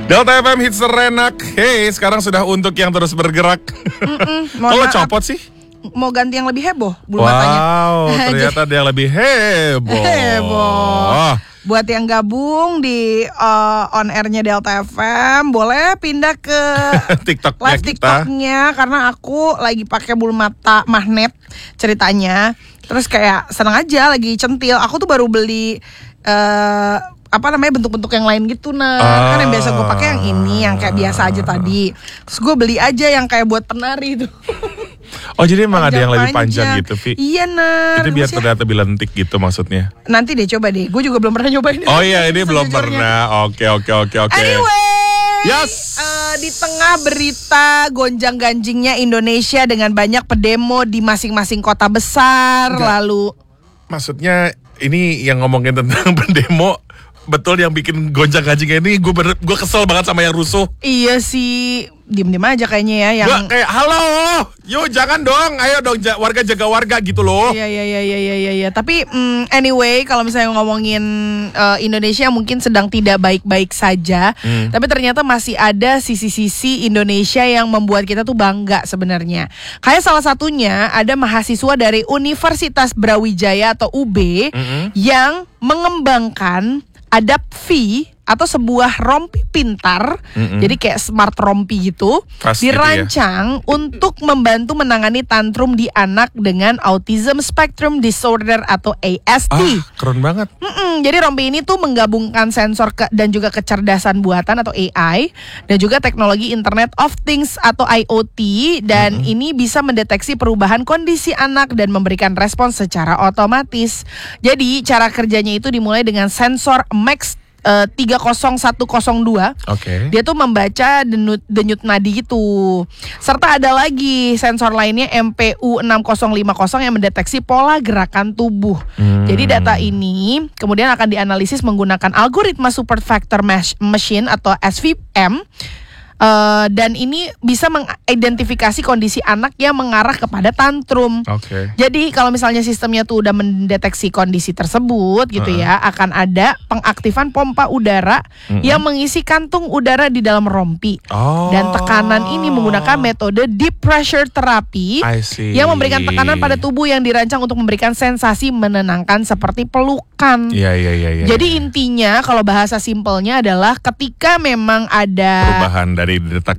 Delta FM hits terenak. Hey, sekarang sudah untuk yang terus bergerak. Kalau copot sih? Mau ganti yang lebih heboh bulu matanya. Wow, ternyata ada yang lebih heboh. Heboh. Buat yang gabung di on airnya Delta FM, boleh pindah ke TikToknya live TikToknya karena aku lagi pakai bulu mata magnet ceritanya. Terus kayak seneng aja lagi centil. Aku tuh baru beli bentuk-bentuk yang lain gitu kan yang biasa gue pakai yang ini yang kayak biasa aja tadi. Terus gue beli aja yang kayak buat penari itu. Oh jadi emang ada yang lebih panjang gitu, Vi? Iya Itu biar terlihat lebih lentik gitu maksudnya. Nanti deh coba deh, gue juga belum pernah nyobain. Oh iya ini belum pernah. Oke. Anyway, yes. Di tengah berita gonjang-ganjingnya Indonesia dengan banyak pedemo di masing-masing kota besar. Lalu maksudnya ini yang ngomongin tentang pendemo, betul yang bikin gonjang-ganjingnya ini gue kesel banget sama yang rusuh. Iya sih, diem-diem aja kayaknya ya yang gue kayak halo, yuk jangan dong, ayo dong warga jaga warga gitu loh. Iya. Tapi anyway kalau misalnya ngomongin Indonesia mungkin sedang tidak baik-baik saja. Tapi ternyata masih ada sisi-sisi Indonesia yang membuat kita tuh bangga sebenarnya. Kayak salah satunya ada mahasiswa dari Universitas Brawijaya atau UB yang mengembangkan Adapt-V atau sebuah rompi pintar, jadi kayak smart rompi gitu, dirancang untuk membantu menangani tantrum di anak dengan Autism Spectrum Disorder atau ASD. Keren banget. Jadi rompi ini tuh menggabungkan sensor dan juga kecerdasan buatan atau AI dan juga teknologi Internet of Things atau IoT dan ini bisa mendeteksi perubahan kondisi anak dan memberikan respons secara otomatis. Jadi cara kerjanya itu dimulai dengan sensor Max 30102. Dia tuh membaca denyut nadi gitu. Serta ada lagi sensor lainnya MPU 6050 yang mendeteksi pola gerakan tubuh. Jadi data ini kemudian akan dianalisis menggunakan algoritma Super Factor Machine atau SVM. Dan ini bisa mengidentifikasi kondisi anak yang mengarah kepada tantrum. Jadi kalau misalnya sistemnya tuh udah mendeteksi kondisi tersebut gitu ya, akan ada pengaktifan pompa udara yang mengisi kantung udara di dalam rompi. Dan tekanan ini menggunakan metode deep pressure therapy yang memberikan tekanan pada tubuh yang dirancang untuk memberikan sensasi menenangkan seperti pelukan. Jadi intinya kalau bahasa simpelnya adalah ketika memang ada perubahan dari detak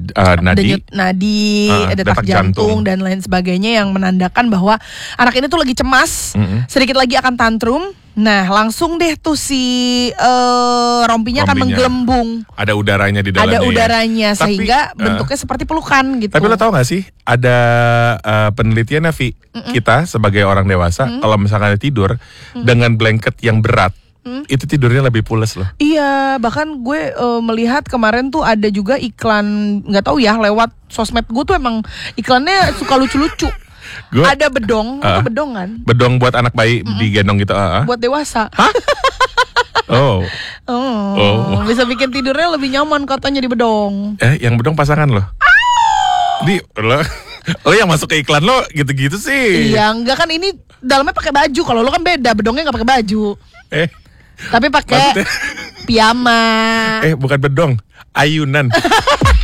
nadi, detak jantung dan lain sebagainya yang menandakan bahwa anak ini tuh lagi cemas, sedikit lagi akan tantrum. Nah langsung deh tuh si rompinya akan menggelembung. Ada udaranya di dalamnya. Ada udaranya sehingga bentuknya seperti pelukan gitu. Tapi lo tau gak sih ada penelitian Vi, kita sebagai orang dewasa kalau misalkan tidur dengan blanket yang berat, itu tidurnya lebih pules loh. Iya, bahkan gue melihat kemarin tuh ada juga iklan, nggak tahu ya lewat sosmed gue tuh emang iklannya suka lucu-lucu. Ada bedong, bedong kan? Bedong buat anak bayi digendong gitu. Buat dewasa. Hah? Oh, bisa bikin tidurnya lebih nyaman katanya di bedong. Yang bedong pasangan loh. Lo yang masuk ke iklan lo gitu-gitu sih. Iya, enggak kan ini dalamnya pakai baju. Kalau lo kan beda, bedongnya nggak pakai baju. Tapi pakai piyama. Bukan bedong, ayunan.